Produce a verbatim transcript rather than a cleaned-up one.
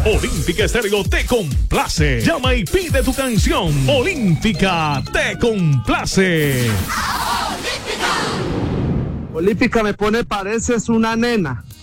Olímpica Estéreo te complace. Llama y pide tu canción. Olímpica te complace. Olímpica me pone, pareces una nena.